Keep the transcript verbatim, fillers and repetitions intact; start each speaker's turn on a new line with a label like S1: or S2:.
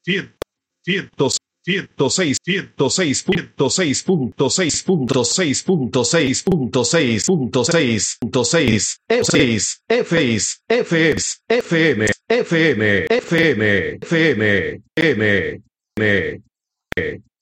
S1: cien, cientos, ciento seis, ciento seis punto seis punto seis punto seis punto seis punto seis punto seis punto seis F seis F seis F S F M F M F M F M M M